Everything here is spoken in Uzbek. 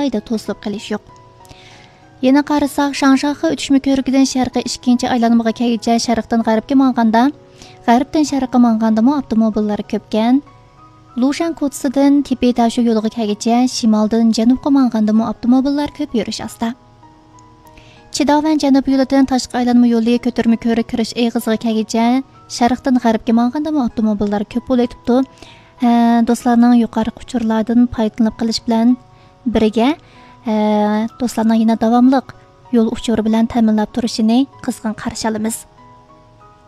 alohida to'silib qilish yo'q. Yana qarasak, Shangshaxi o'tishma ko'rigidan sharqqa ikkinchi aylanmaga kelguncha sharqdan g'arbga manganda, g'arbdan sharqqa mangandami avtomobillar ko'pkan. Lushan ko'chasidan Tepe-Tashu yo'liga kelguncha shimoldan janubga mangandami avtomobillar ko'p yurish asta. Chidavan janub yo'lidan tashqi aylanma yo'liga ko'tirma ko'rik kirish eg'iziga kelguncha sharqdan g'arbga mangandami avtomobillar ko'p bo'laytibdi. Do'stlarning yuqori quchurlardan foydalanib qilish bilan birga do'stlarning yana davomliq yo'l uchuri bilan ta'minlab turishini qizg'in qarshi olamiz.